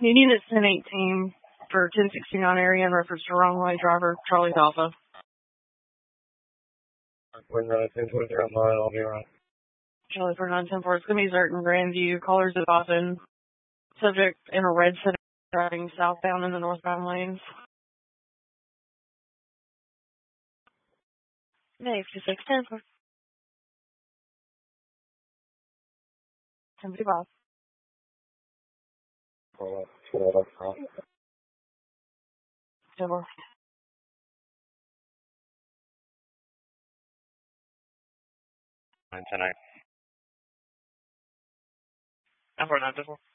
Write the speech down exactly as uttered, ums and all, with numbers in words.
Union at ten eighteen for ten sixty-nine area in reference to wrong way driver, Charlie Alpha. When uh, ten twenty-three on mine, I'll be around. Charlie for nine ten four. It's going to be Zert in Grandview. Callers at Boston. Subject in a red city driving southbound in the northbound lanes. Dave, two six ten four. ten fifty-five. Uh, twelve, uh, ten four. nine ten eight. nine four nine ten four.